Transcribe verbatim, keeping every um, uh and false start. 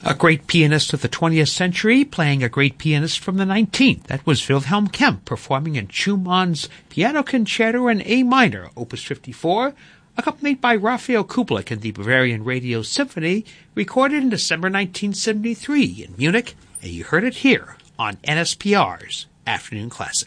A great pianist of the twentieth century playing a great pianist from the nineteenth. That was Wilhelm Kempff performing in Schumann's Piano Concerto in A minor, Opus fifty-four, accompanied by Raphael Kubelik and the Bavarian Radio Symphony, recorded in December nineteen seventy-three in Munich, and you heard it here on N S P R's Afternoon Classics.